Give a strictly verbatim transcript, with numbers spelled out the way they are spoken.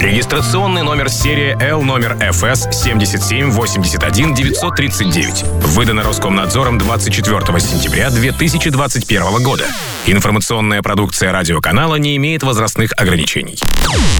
Регистрационный номер серии Л номер эф эс семь семь восемь один девять три девять. Выдано Роскомнадзором двадцать четвёртого сентября две тысячи двадцать первого года. Информационная продукция радиоканала не имеет возрастных ограничений.